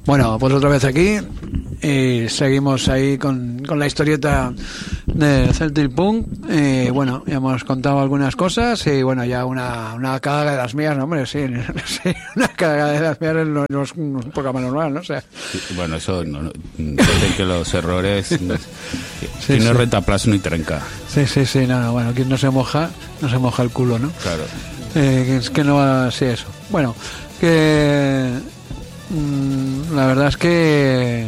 Bueno, pues otra vez aquí y seguimos ahí con la historieta de Celtic Punk. Bueno, ya hemos contado algunas cosas y bueno, ya una cagada de las mías, no, hombre, sí, una cagada de las mías no es un programa normal, ¿no? O sea, bueno, eso no dicen que los errores si no renta plazo ni trenca. Sí, no, bueno, quien no se moja el culo, ¿no? Claro. Es que no va así eso. Bueno, que la verdad es que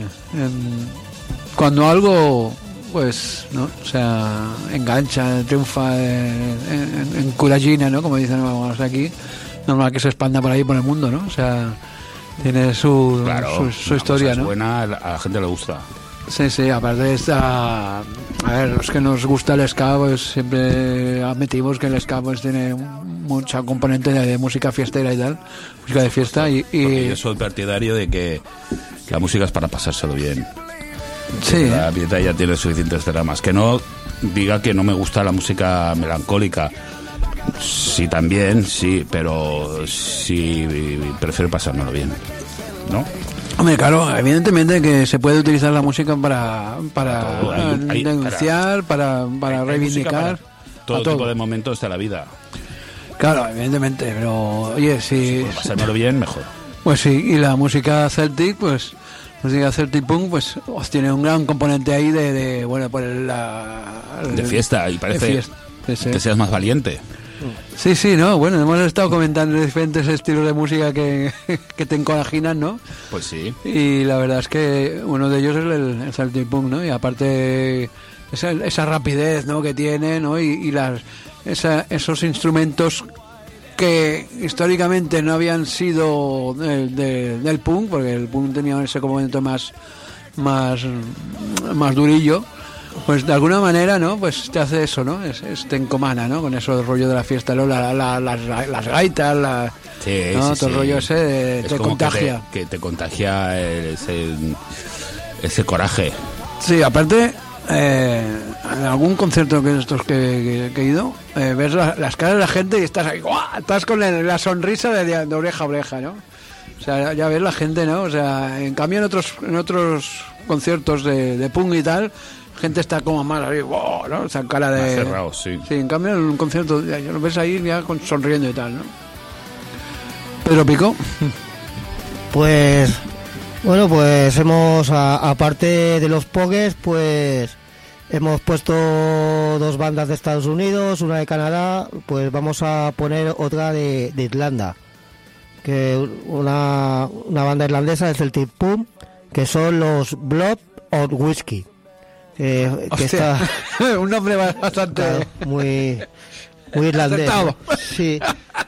cuando algo pues no, o sea, engancha, triunfa en Curagina, ¿no? Como dicen vamos aquí, normal que se expanda por ahí por el mundo, ¿no? O sea, tiene su historia, ¿no? Buena, a la gente le gusta. Sí, aparte de esta, a ver, los que nos gusta el ska, pues siempre admitimos que el ska pues tiene mucha componente de música fiestera y tal, música de fiesta y yo soy partidario de que la música es para pasárselo bien. Sí. La vida ya tiene suficientes dramas. Que no diga que no me gusta la música melancólica. Sí, también, sí, pero sí prefiero pasármelo bien, ¿no? Hombre, claro, evidentemente que se puede utilizar la música para denunciar, para reivindicar. Todo tipo de momentos de la vida. Claro, evidentemente, pero oye, si pasármelo bien, mejor. Pues sí, y la música Celtic, pues música Celtic Punk, pues tiene un gran componente ahí de bueno, pues de fiesta, y parece sí. que seas más valiente. Sí, no, bueno, hemos estado comentando diferentes estilos de música que te encorajinan, ¿no? Pues sí. Y la verdad es que uno de ellos es el Celtic Punk, ¿no? Y aparte esa rapidez, ¿no? Que tiene, ¿no? Y esos instrumentos que históricamente no habían sido del punk, porque el punk tenía ese componente más durillo. Pues de alguna manera, ¿no? Pues te hace eso, ¿no? Te encomana, ¿no? Con eso del rollo de la fiesta, ¿no? Las gaitas, ¿no? Sí, todo el rollo ese te contagia. Que te contagia ese coraje. Sí, aparte, en algún concierto que estos que he ido, ves las caras de la gente y estás ahí, ¡guau! Estás con la sonrisa de oreja a oreja, ¿no? O sea, ya ves la gente, ¿no? O sea, en cambio en otros conciertos de punk y tal, gente está como más ahí, wow, ¿no? O sea, cara de... Más cerrado, sí. Sí, en cambio en un concierto ya lo ves ahí ya sonriendo y tal, ¿no? Pedro Pico. Pues... Bueno, pues hemos, aparte de los pogues, pues hemos puesto dos bandas de Estados Unidos, una de Canadá, pues vamos a poner otra de Irlanda, que una banda irlandesa de Celtic Punk, que son los Blood or Whiskey. Que está un nombre bastante claro, muy irlandés. Sí.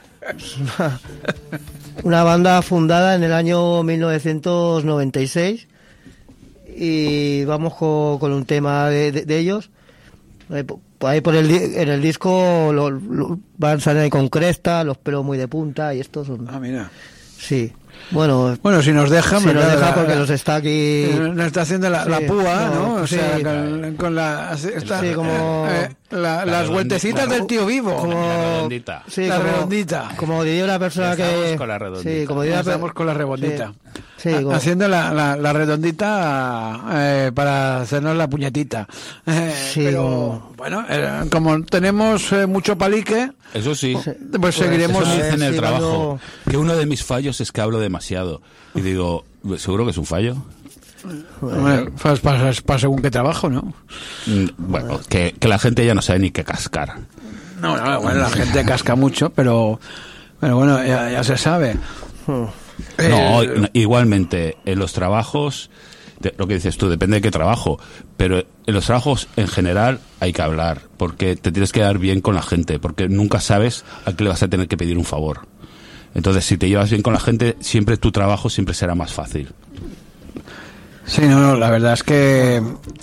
Una banda fundada en el año 1996 y vamos con un tema de ellos. Ahí en el disco van a salir con cresta, los pelos muy de punta y estos son... Ah, mira. Sí. Bueno, si nos deja, porque los está aquí. Nos está haciendo la púa, ¿no? O sea, con la. Sí, como. Las vueltecitas del tío vivo. Como, la redondita. Sí, la redondita. Como diría una persona que. Con la redondita. Sí, como diría. Estamos con la redondita. Sí, haciendo la redondita para hacernos la puñetita. Sí, pero bueno, como tenemos mucho palique. Eso sí. Pues seguiremos. Eso en el trabajo. Que uno de mis fallos es que hablo demasiado. Y digo, ¿seguro que es un fallo? Bueno, para según qué trabajo, ¿no? Bueno, que la gente ya no sabe ni qué cascar. No, bueno, la gente casca mucho, pero bueno, ya se sabe. No, igualmente, en los trabajos, lo que dices tú, depende de qué trabajo, pero en los trabajos en general hay que hablar, porque te tienes que dar bien con la gente, porque nunca sabes a qué le vas a tener que pedir un favor. Entonces, si te llevas bien con la gente, siempre tu trabajo siempre será más fácil. Sí, no, la verdad es que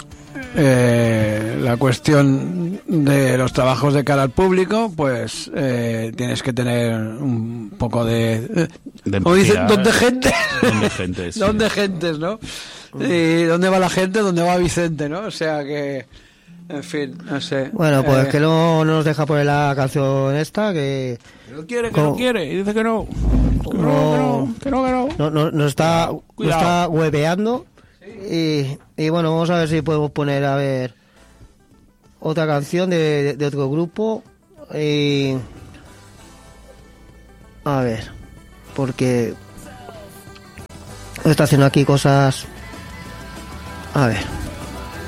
la cuestión de los trabajos de cara al público, pues tienes que tener un poco de como dicen, ¿dónde gente? ¿Dónde gente? Sí. ¿Dónde gentes, no? Y ¿dónde va la gente? ¿Dónde va Vicente, no? O sea que, en fin, no sé. Bueno, pues que no nos deja poner la canción esta, que... Que no quiere, y dice que no. nos está hueveando. Y bueno, vamos a ver si podemos poner, a ver, otra canción de otro grupo. A ver, porque está haciendo aquí cosas. A ver.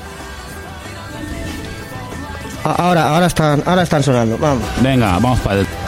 Ahora están sonando, vamos. Venga, vamos para el